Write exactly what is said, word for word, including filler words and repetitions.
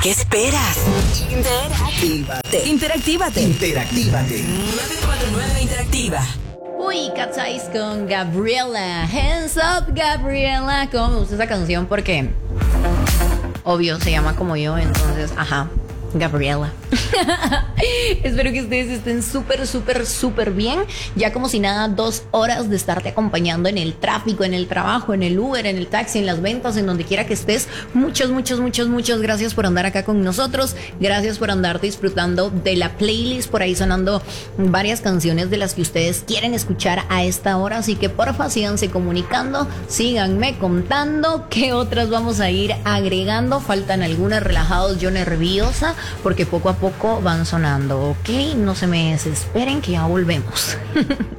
¿Qué esperas? Interactívate. Interactívate. Interactívate. nueve cuatro nueve Interactiva. Uy, Cat Eyes con Gabriela. Hands up, Gabriela. ¿Cómo me gusta esa canción? Porque, obvio, se llama como yo, entonces, ajá. Gabriela. Espero que ustedes estén súper, súper, súper bien. Ya como si nada, dos horas de estarte acompañando en el tráfico, en el trabajo, en el Uber, en el taxi, en las ventas, en donde quiera que estés. Muchas, muchas, muchas, muchas gracias por andar acá con nosotros. Gracias por andar disfrutando de la playlist. Por ahí sonando varias canciones de las que ustedes quieren escuchar a esta hora. Así que porfa, síganse comunicando, síganme contando qué otras vamos a ir agregando. Faltan algunas, relajados, yo nerviosa, porque poco a poco van sonando, ¿ok? No se me desesperen que ya volvemos.